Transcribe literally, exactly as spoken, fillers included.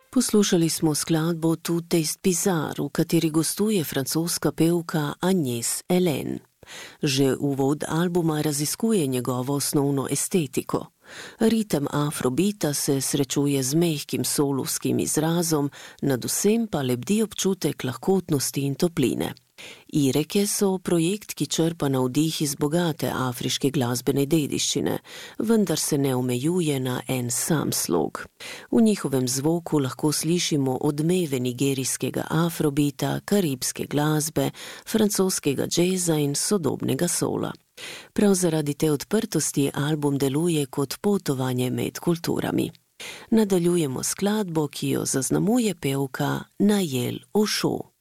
Poslušali smo skladbo Tout est bizarre, v kateri gostuje francoska pevka Agnès Hélène. Že uvod albuma raziskuje njegovo osnovno estetiko. Ritem afrobita se srečuje z mehkim solovskim izrazom, nadvsem pa lebdi občutek lahkotnosti in topline. Ireke so projekt, ki črpa navdih iz bogate afriške glasbene dediščine, vendar se ne omejuje na en sam slog. V njihovem zvoku lahko slišimo odmeve nigerijskega afrobita, karibske glasbe, francoskega džeza in sodobnega sola. Prav zaradi te odprtosti album deluje kot potovanje med kulturami. Nadaljujemo skladbo, ki jo zaznamuje pevka Nayel Ošo.